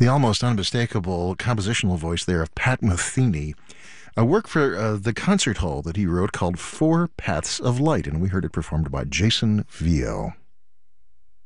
The almost unmistakable compositional voice there of Pat Metheny, a work for the concert hall that he wrote called Four Paths of Light, and we heard it performed by Jason Vio.